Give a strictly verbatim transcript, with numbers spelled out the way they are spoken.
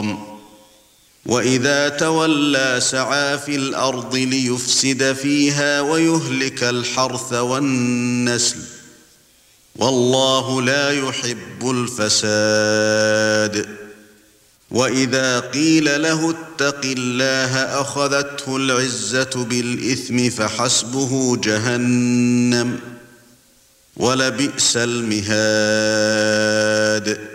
حرام وإذا تولى سعى في الأرض ليفسد فيها ويهلك الحرث والنسل والله لا يحب الفساد وإذا قيل له اتق الله أخذته العزة بالإثم فحسبه جهنم ولبئس المهاد